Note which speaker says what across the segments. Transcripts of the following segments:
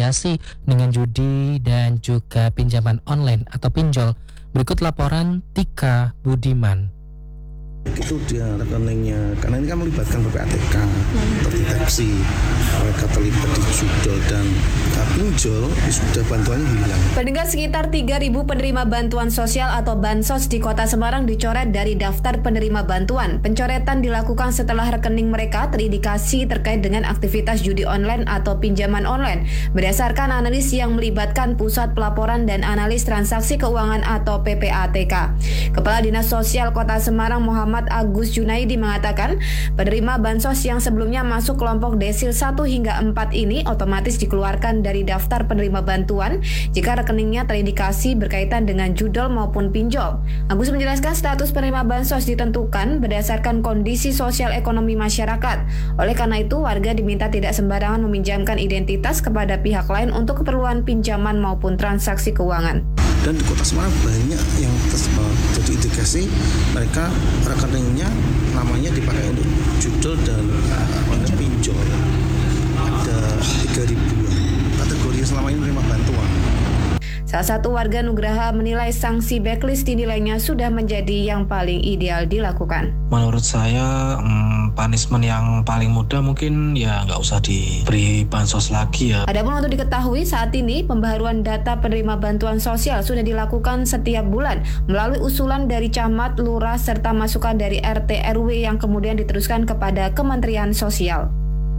Speaker 1: terafiliasi dengan judi dan juga pinjaman online atau pinjol. Berikut laporan Tika Budiman.
Speaker 2: Itu dia rekeningnya, karena ini kan melibatkan PPATK, terdeteksi mereka terlibat di judol dan pinjol, sudah bantuannya hilang.
Speaker 3: Pendengar, sekitar 3.000 penerima bantuan sosial atau bansos di Kota Semarang dicoret dari daftar penerima bantuan. Pencoretan dilakukan setelah rekening mereka terindikasi terkait dengan aktivitas judi online atau pinjaman online. Berdasarkan analis yang melibatkan Pusat Pelaporan dan Analis Transaksi Keuangan atau PPATK. Kepala Dinas Sosial Kota Semarang Muhammad Agus Junaidi mengatakan, penerima bansos yang sebelumnya masuk kelompok desil 1 hingga 4 ini otomatis dikeluarkan dari daftar penerima bantuan jika rekeningnya terindikasi berkaitan dengan judol maupun pinjol. Agus menjelaskan status penerima bansos ditentukan berdasarkan kondisi sosial ekonomi masyarakat. Oleh karena itu, warga diminta tidak sembarangan meminjamkan identitas kepada pihak lain untuk keperluan pinjaman maupun transaksi keuangan.
Speaker 2: Dan di Kota Semarang banyak yang jadi indikasi mereka rekeningnya namanya dipakai untuk judol dan pinjol. Ada 3.000 kategori yang selama ini menerima bantuan.
Speaker 3: Salah satu warga Nugraha menilai sanksi blacklist dinilainya sudah menjadi yang paling ideal dilakukan.
Speaker 4: Menurut saya punishment yang paling mudah mungkin ya nggak usah diberi bansos lagi ya.
Speaker 3: Adapun untuk diketahui, saat ini pembaharuan data penerima bantuan sosial sudah dilakukan setiap bulan melalui usulan dari camat, lurah, serta masukan dari RT RW yang kemudian diteruskan kepada Kementerian Sosial.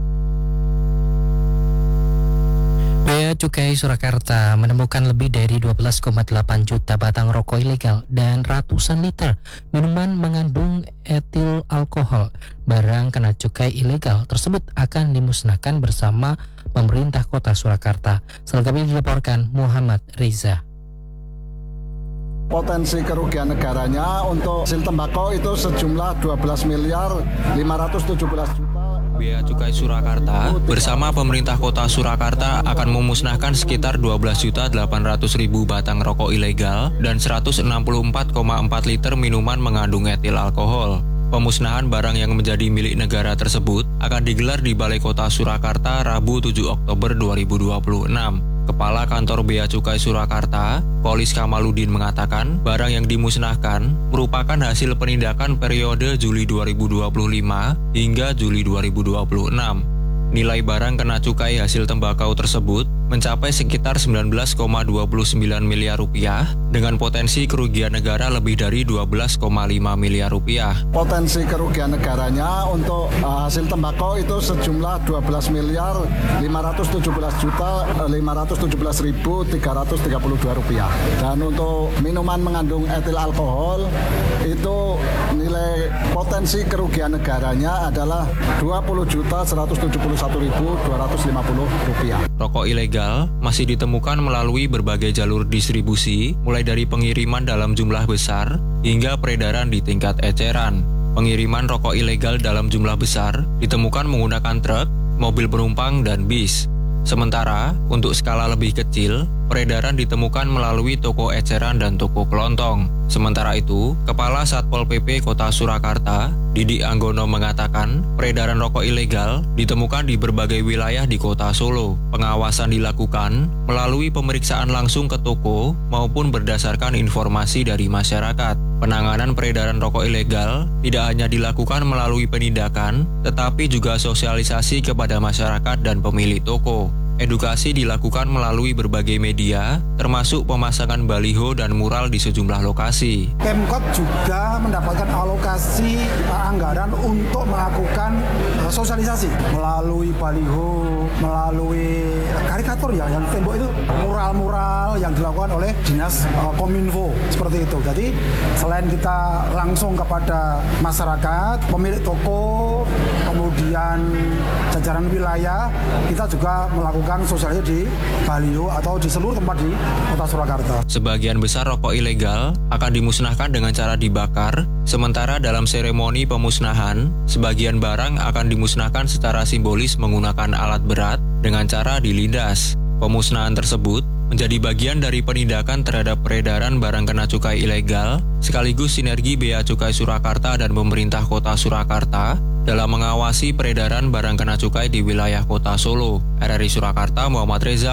Speaker 1: Bea Cukai Surakarta menemukan lebih dari 12,8 juta batang rokok ilegal dan ratusan liter minuman mengandung etil alkohol. Barang kena cukai ilegal tersebut akan dimusnahkan bersama pemerintah Kota Surakarta. Selengkapnya dilaporkan Muhammad Riza.
Speaker 5: Potensi kerugian negaranya untuk hasil tembakau itu sejumlah 12 miliar 517 juta.
Speaker 6: Bea Cukai Surakarta bersama pemerintah Kota Surakarta akan memusnahkan sekitar 12.800.000 batang rokok ilegal dan 164,4 liter minuman mengandung etil alkohol. Pemusnahan barang yang menjadi milik negara tersebut akan digelar di Balai Kota Surakarta Rabu 7 Oktober 2026. Kepala Kantor Bea Cukai Surakarta, Polis Kamaludin mengatakan, barang yang dimusnahkan merupakan hasil penindakan periode Juli 2025 hingga Juli 2026. Nilai barang kena cukai hasil tembakau tersebut mencapai sekitar 19,29 miliar rupiah dengan potensi kerugian negara lebih dari 12,5 miliar rupiah.
Speaker 5: Potensi kerugian negaranya untuk hasil tembakau itu sejumlah 12 miliar 517 juta 517.332 rupiah. Dan untuk minuman mengandung etil alkohol itu nilai potensi kerugian negaranya adalah 20.171.250 rupiah.
Speaker 6: Rokok ilegal masih ditemukan melalui berbagai jalur distribusi, mulai dari pengiriman dalam jumlah besar hingga peredaran di tingkat eceran. Pengiriman rokok ilegal dalam jumlah besar ditemukan menggunakan truk, mobil penumpang, dan bis. Sementara, untuk skala lebih kecil, peredaran ditemukan melalui toko eceran dan toko kelontong. Sementara itu, Kepala Satpol PP Kota Surakarta, Didi Anggono mengatakan, peredaran rokok ilegal ditemukan di berbagai wilayah di Kota Solo. Pengawasan dilakukan melalui pemeriksaan langsung ke toko maupun berdasarkan informasi dari masyarakat. Penanganan peredaran rokok ilegal tidak hanya dilakukan melalui penindakan, tetapi juga sosialisasi kepada masyarakat dan pemilik toko. Edukasi dilakukan melalui berbagai media, termasuk pemasangan baliho dan mural di sejumlah lokasi.
Speaker 7: Pemkot juga mendapatkan alokasi anggaran untuk melakukan sosialisasi melalui baliho, melalui karikatur ya, yang tembok itu mural-mural yang dilakukan oleh Dinas Kominfo seperti itu. Jadi selain kita langsung kepada masyarakat, pemilik toko, kemudian jajaran wilayah, kita juga melakukan sosialisasi di baliho atau di seluruh tempat di Kota Surakarta.
Speaker 6: Sebagian besar rokok ilegal akan dimusnahkan dengan cara dibakar, sementara dalam seremoni pemusnahan, sebagian barang akan dimusnahkan secara simbolis menggunakan alat berat dengan cara dilindas. Pemusnahan tersebut menjadi bagian dari penindakan terhadap peredaran barang kena cukai ilegal, sekaligus sinergi Bea Cukai Surakarta dan pemerintah Kota Surakarta dalam mengawasi peredaran barang kena cukai di wilayah Kota Solo. RRI Surakarta, Muhammad Reza.